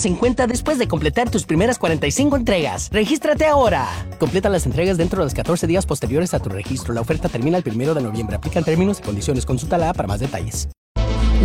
en cuenta después de completar tus primeras 45 entregas. ¡Regístrate ahora! Completa las entregas dentro de los 14 días posteriores a tu registro. La oferta termina el 1 de noviembre. Aplican términos y condiciones. Consulta la app para más detalles.